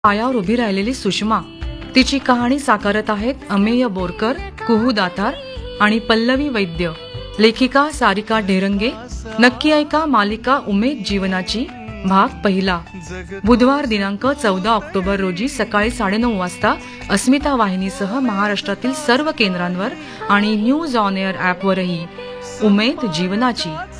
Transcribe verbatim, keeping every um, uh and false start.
पायावर उभी राहिलेली सुषमा, तिची कहाणी साकारत आहेत अमेय बोरकर, कुहू दातार आणि पल्लवी वैद्य. लेखिका सारिका ढेरंगे. नक्की ऐका मालिका उमेद जीवनाची भाग पहिला. बुधवार दिनांक चौदा ऑक्टोबर रोजी सकाळी साडेनऊ वाजता अस्मिता वाहिनीसह महाराष्ट्रातील सर्व केंद्रांवर आणि न्यूज ऑन एअर ॲपवरही उमेद जीवनाची